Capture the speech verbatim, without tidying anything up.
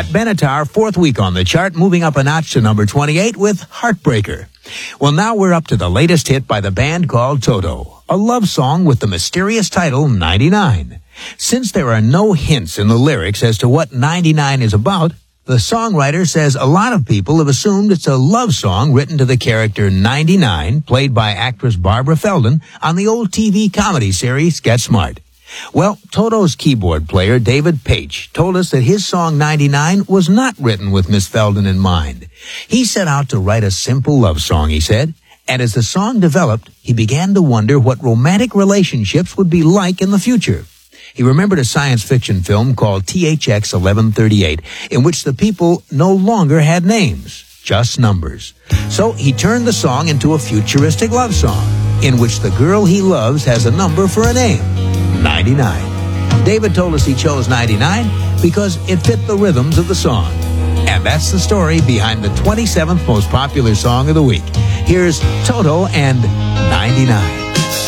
Benatar, fourth week on the chart, moving up a notch to number twenty-eight with Heartbreaker. Well, now we're up to the latest hit by the band called Toto, a love song with the mysterious title ninety-nine. Since there are no hints in the lyrics as to what ninety-nine is about, the songwriter says a lot of people have assumed it's a love song written to the character ninety-nine, played by actress Barbara Feldon on the old T V comedy series Get Smart. Well, Toto's keyboard player, David Page, told us that his song ninety-nine was not written with Miss Feldon in mind. He set out to write a simple love song, he said, and as the song developed, he began to wonder what romantic relationships would be like in the future. He remembered a science fiction film called T H X eleven thirty-eight, in which the people no longer had names, just numbers. So he turned the song into a futuristic love song, in which the girl he loves has a number for a name, ninety-nine. David told us he chose ninety-nine because it fit the rhythms of the song. And that's the story behind the twenty-seventh most popular song of the week. Here's Toto and ninety-nine.